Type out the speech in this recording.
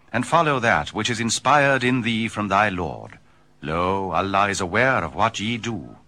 and follow that which is inspired in thee from thy Lord. Lo, Allah is aware of what ye do.